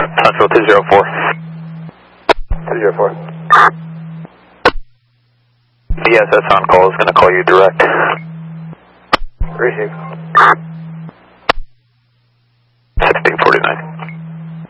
Central 204. 204. BSS on call is going to call you direct. Appreciate it.